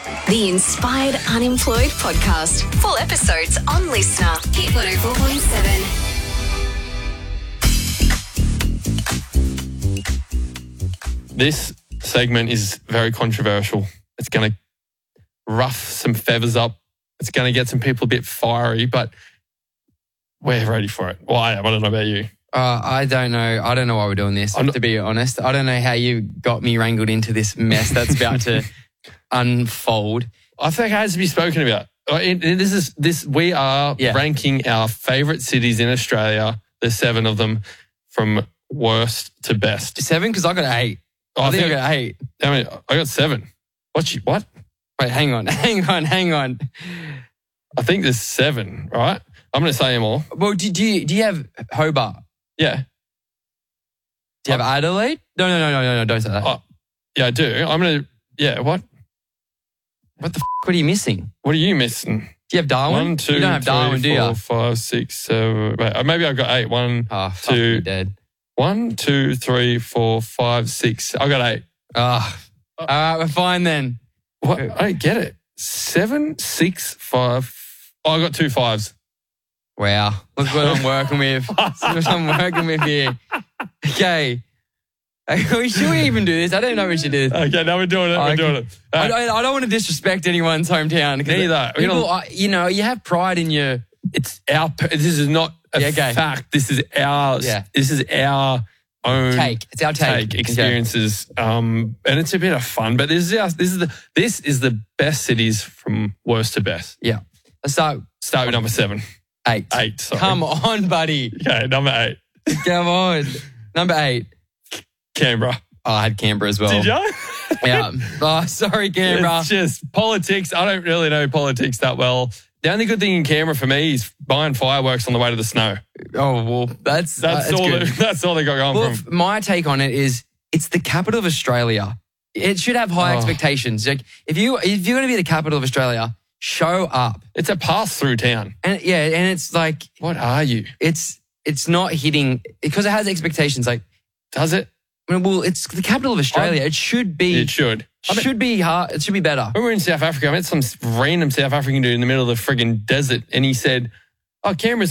The Inspired Unemployed Podcast. Full episodes on Listener. Hit 104.7. This segment is very controversial. It's going to rough some feathers up. It's going to get some people a bit fiery, but we're ready for it. Well, I am. I don't know about you. I don't know. I don't know why we're doing this, to be honest. I don't know how you got me wrangled into this mess that's about to unfold. I think it has to be spoken about. We are ranking our favourite cities in Australia. There's 7 of them from worst to best. 7? Because I got 8. I think I got 8. I mean, I got 7. What? Wait, hang on. I think there's 7, right? I'm going to say them all. Well, do you have Hobart? Yeah. Do you have Adelaide? No, don't say that. Oh, yeah, I do. I'm going to, what? What the what are you missing? What are you missing? Do you have Darwin? 1, 2, you don't have 3, Darwin, 4, do you? 5, 6, 7. Wait, maybe I've got 8. 1, fuck, 2, you're dead. 1, 2, 3, 4, 5, 6. I got 8. All right, we're fine then. What? I don't get it. 7, 6, 5. Oh, I got 2 5s. Wow. Look what I'm working with. Look what I'm working with here. Okay. Should we even do this? I don't know if we should do this. Okay, now we're doing it. We're doing it. I don't want to disrespect anyone's hometown. Neither. People, you have pride in your... It's our... This is not a fact. This is our... Yeah. This is our own... Take. It's our take. Experiences. And it's a bit of fun. But this is the best cities from worst to best. Yeah. Let's start with number 7. 8. 8, sorry. Come on, buddy. Okay, number 8. Come on. Number 8. Canberra. Oh, I had Canberra as well. Did you? Yeah. Oh, sorry, Canberra. It's just politics. I don't really know politics that well. The only good thing in Canberra for me is buying fireworks on the way to the snow. Oh, well, that's all. good. That's all they got going from. My take on it is it's the capital of Australia. It should have high expectations. Like if you're going to be the capital of Australia, show up. It's a pass-through town. And it's like... What are you? It's not hitting... Because it has expectations. Like, does it? I mean, well, it's the capital of Australia. It should be... It should. It should be hard. It should be better. When we were in South Africa, I met some random South African dude in the middle of the frigging desert, and he said, Canberra's